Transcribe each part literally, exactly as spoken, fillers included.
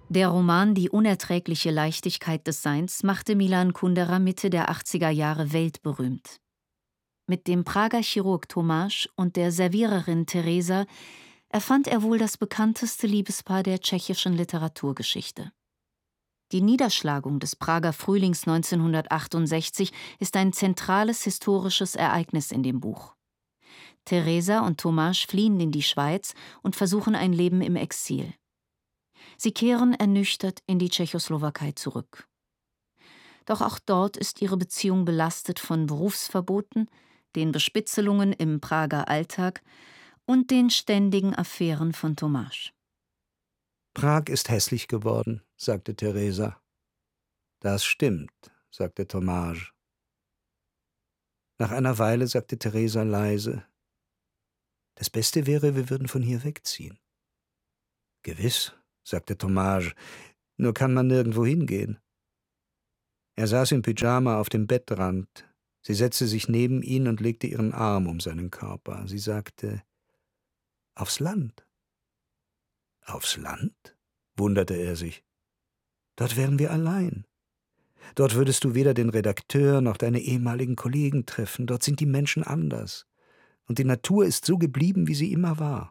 Der Roman Die unerträgliche Leichtigkeit des Seins machte Milan Kundera Mitte der achtziger Jahre weltberühmt. Mit dem Prager Chirurg Tomáš und der Serviererin Teresa erfand er wohl das bekannteste Liebespaar der tschechischen Literaturgeschichte. Die Niederschlagung des Prager Frühlings neunzehnhundertachtundsechzig ist ein zentrales historisches Ereignis in dem Buch. Teresa und Tomáš fliehen in die Schweiz und versuchen ein Leben im Exil. Sie kehren ernüchtert in die Tschechoslowakei zurück. Doch auch dort ist ihre Beziehung belastet von Berufsverboten, den Bespitzelungen im Prager Alltag und den ständigen Affären von Tomáš. Prag ist hässlich geworden, sagte Teresa. Das stimmt, sagte Tomáš. Nach einer Weile sagte Teresa leise: Das Beste wäre, wir würden von hier wegziehen. Gewiss, sagte Tomáš, nur kann man nirgendwo hingehen. Er saß im Pyjama auf dem Bettrand. Sie setzte sich neben ihn und legte ihren Arm um seinen Körper. Sie sagte: Aufs Land. Aufs Land? Wunderte er sich. Dort wären wir allein. Dort würdest du weder den Redakteur noch deine ehemaligen Kollegen treffen. Dort sind die Menschen anders. Und die Natur ist so geblieben, wie sie immer war.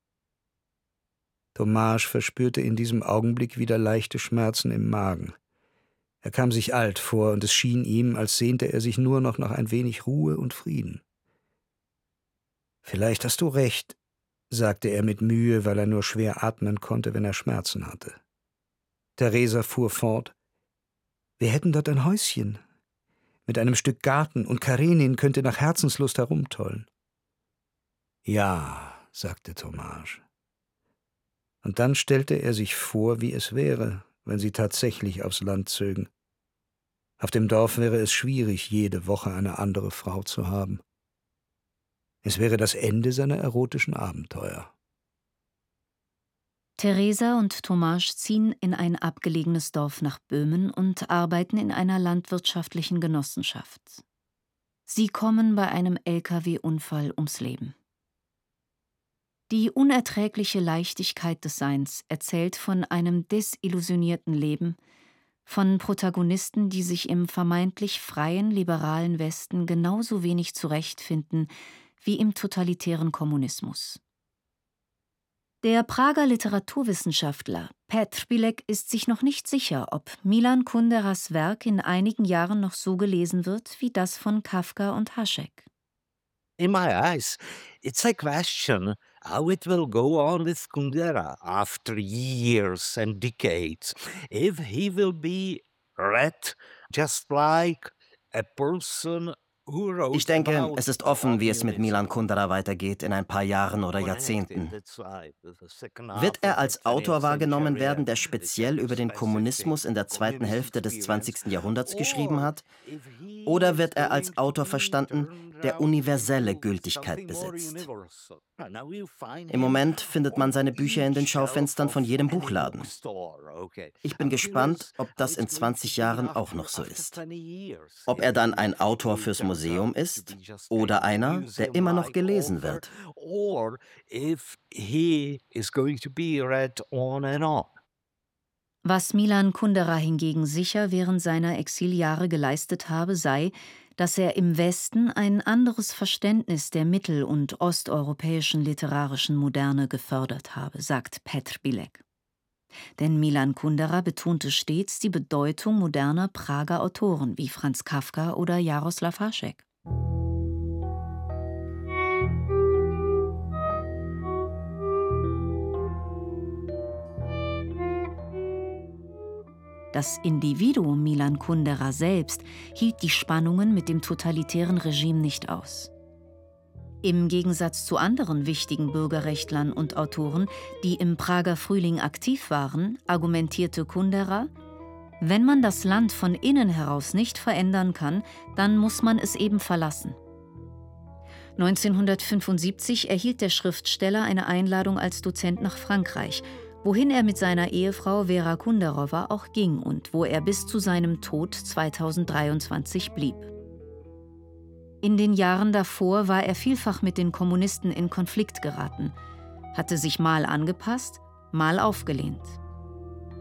Tomáš verspürte in diesem Augenblick wieder leichte Schmerzen im Magen. Er kam sich alt vor, und es schien ihm, als sehnte er sich nur noch nach ein wenig Ruhe und Frieden. »Vielleicht hast du recht«, sagte er mit Mühe, weil er nur schwer atmen konnte, wenn er Schmerzen hatte. Teresa fuhr fort: »Wir hätten dort ein Häuschen mit einem Stück Garten, und Karenin könnte nach Herzenslust herumtollen.« »Ja«, sagte Tomáš. Und dann stellte er sich vor, wie es wäre, wenn sie tatsächlich aufs Land zögen. Auf dem Dorf wäre es schwierig, jede Woche eine andere Frau zu haben. Es wäre das Ende seiner erotischen Abenteuer. Teresa und Tomáš ziehen in ein abgelegenes Dorf nach Böhmen und arbeiten in einer landwirtschaftlichen Genossenschaft. Sie kommen bei einem L K W-Unfall ums Leben. Die unerträgliche Leichtigkeit des Seins erzählt von einem desillusionierten Leben, von Protagonisten, die sich im vermeintlich freien, liberalen Westen genauso wenig zurechtfinden wie im totalitären Kommunismus. Der Prager Literaturwissenschaftler Petr Bilek ist sich noch nicht sicher, ob Milan Kunderas Werk in einigen Jahren noch so gelesen wird wie das von Kafka und Hašek. In my eyes, it's a question how it will go on with Kundera after years and decades. If he will be read just like a person who wrote. Ich denke, es ist offen, wie es mit Milan Kundera weitergeht in ein paar Jahren oder Jahrzehnten. Wird er als Autor wahrgenommen werden, der speziell über den Kommunismus in der zweiten Hälfte des zwanzigsten Jahrhunderts geschrieben hat? Oder wird er als Autor verstanden, der universelle Gültigkeit besitzt? Im Moment findet man seine Bücher in den Schaufenstern von jedem Buchladen. Ich bin gespannt, ob das in zwanzig Jahren auch noch so ist. Ob er dann ein Autor fürs Museum ist oder einer, der immer noch gelesen wird. Was Milan Kundera hingegen sicher während seiner Exiljahre geleistet habe, sei, dass er im Westen ein anderes Verständnis der mittel- und osteuropäischen literarischen Moderne gefördert habe, sagt Petr Bilek. Denn Milan Kundera betonte stets die Bedeutung moderner Prager Autoren wie Franz Kafka oder Jaroslav Hašek. Das Individuum Milan Kundera selbst hielt die Spannungen mit dem totalitären Regime nicht aus. Im Gegensatz zu anderen wichtigen Bürgerrechtlern und Autoren, die im Prager Frühling aktiv waren, argumentierte Kundera: Wenn man das Land von innen heraus nicht verändern kann, dann muss man es eben verlassen. neunzehnhundertfünfundsiebzig erhielt der Schriftsteller eine Einladung als Dozent nach Frankreich, wohin er mit seiner Ehefrau Vera Kunderowa auch ging und wo er bis zu seinem Tod zweitausenddreiundzwanzig blieb. In den Jahren davor war er vielfach mit den Kommunisten in Konflikt geraten, hatte sich mal angepasst, mal aufgelehnt.